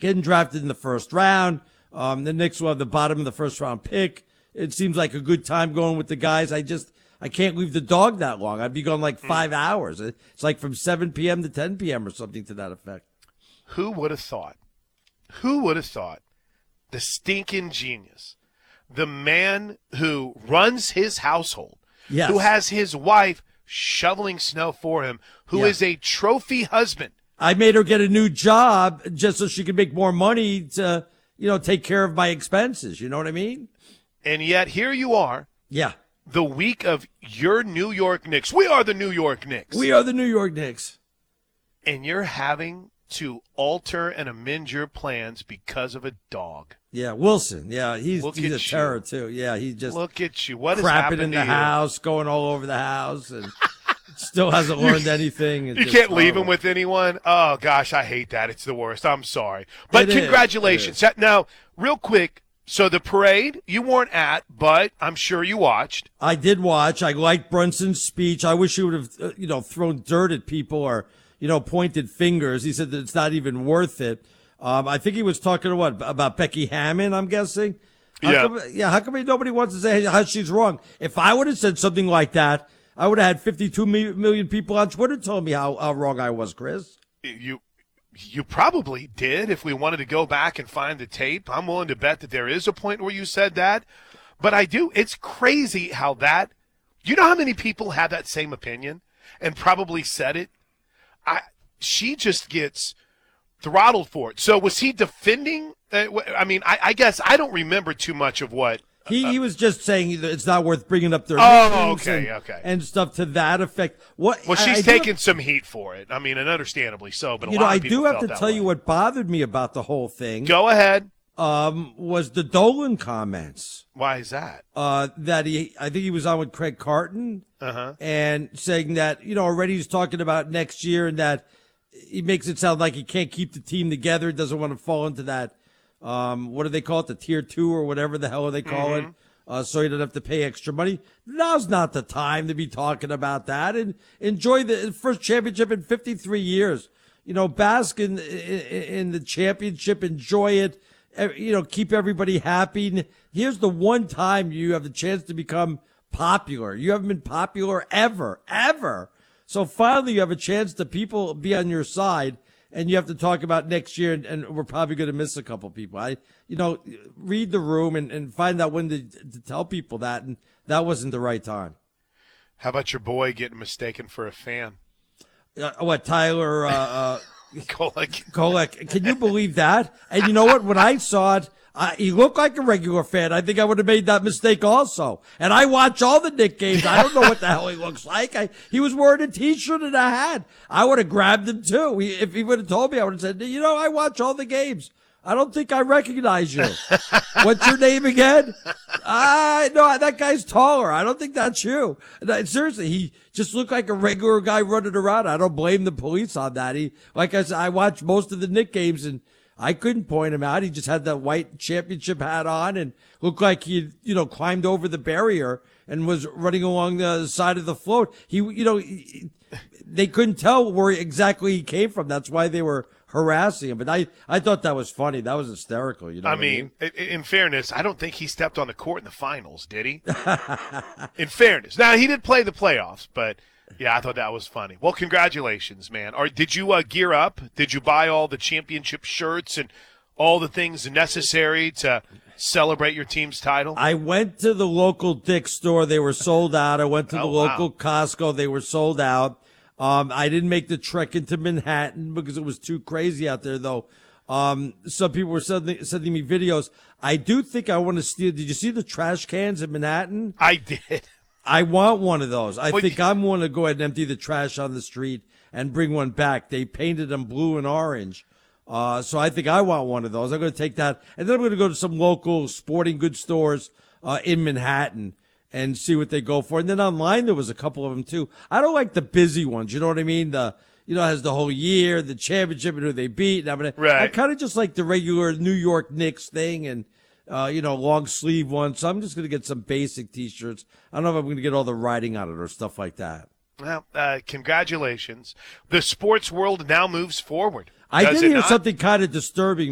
getting drafted in the first round. The Knicks will have the bottom of the first round pick. It seems like a good time going with the guys. I can't leave the dog that long. I'd be going like 5 hours. It's like from 7 p.m. to 10 p.m. or something to that effect. Who would have thought? Who would have thought? The stinking genius, the man who runs his household, yes, who has his wife shoveling snow for him, who is a trophy husband. I made her get a new job just so she could make more money to, take care of my expenses. You know what I mean? And yet here you are. Yeah. The week of your New York Knicks. We are the New York Knicks. We are the New York Knicks. And you're having to alter and amend your plans because of a dog. Yeah, Wilson. Yeah, he's a terror too. Yeah, he just look at you. What is crapping happening in the to you? house, going all over the house, and still hasn't learned anything. You can't leave him with anyone. Oh gosh, I hate that. It's the worst. I'm sorry, but congratulations. Now, real quick. So the parade you weren't at, but I'm sure you watched. I did watch. I liked Brunson's speech. I wish he would have, thrown dirt at people or, pointed fingers. He said that it's not even worth it. I think he was talking about Becky Hammon, I'm guessing. How come nobody wants to say how she's wrong? If I would have said something like that, I would have had 52 million people on Twitter telling me how wrong I was, Chris. You probably did if we wanted to go back and find the tape. I'm willing to bet that there is a point where you said that. But I do. It's crazy how that – you know how many people have that same opinion and probably said it? She just gets throttled for it. So was he defending I guess I don't remember too much of what – He was just saying that it's not worth bringing up their and stuff to that effect. Well, she's taking some heat for it. And understandably so. But I do have to tell you what bothered me about the whole thing. Go ahead. Was the Dolan comments? Why is that? I think he was on with Craig Carton, and saying that already he's talking about next year, and that he makes it sound like he can't keep the team together. Doesn't want to fall into that. What do they call it? The tier 2 or whatever the hell they call it. So you don't have to pay extra money. Now's not the time to be talking about that, and enjoy the first championship in 53 years. Bask in the championship, enjoy it. Keep everybody happy. Here's the one time you have the chance to become popular. You haven't been popular ever. So finally you have a chance to people be on your side. And you have to talk about next year, and we're probably going to miss a couple people. Read the room and find out when to tell people that, and that wasn't the right time. How about your boy getting mistaken for a fan? Tyler Kolek? Can you believe that? And you know what? When I saw it, he looked like a regular fan. I think I would have made that mistake also. And I watch all the Knick games. I don't know what the hell he looks like. He was wearing a T-shirt and a hat. I would have grabbed him too. If he would have told me, I would have said, I watch all the games. I don't think I recognize you. What's your name again? No, that guy's taller. I don't think that's you. Seriously, he just looked like a regular guy running around. I don't blame the police on that. Like I said, I watched most of the Knick games, and I couldn't point him out. He just had that white championship hat on and looked like he, climbed over the barrier and was running along the side of the float. They couldn't tell where exactly he came from. That's why they were harassing him. But I thought that was funny. That was hysterical. In fairness, I don't think he stepped on the court in the finals, did he? In fairness. Now, he did play the playoffs, but yeah, I thought that was funny. Well, congratulations, man. Did you gear up? Did you buy all the championship shirts and all the things necessary to celebrate your team's title? I went to the local Dick's store. They were sold out. I went to the local Costco. They were sold out. I didn't make the trek into Manhattan because it was too crazy out there, though. Some people were sending me videos. I do think I want to steal. Did you see the trash cans in Manhattan? I did. I want one of those. I think I'm going to go ahead and empty the trash on the street and bring one back. They painted them blue and orange. So I think I want one of those. I'm going to take that. And then I'm going to go to some local sporting goods stores in Manhattan and see what they go for. And then online, there was a couple of them, too. I don't like the busy ones. You know what I mean? Has the whole year, the championship, and who they beat. I kind of just like the regular New York Knicks thing and, long sleeve ones. So I'm just going to get some basic T-shirts. I don't know if I'm going to get all the writing on it or stuff like that. Well, congratulations. The sports world now moves forward. I did hear something kind of disturbing.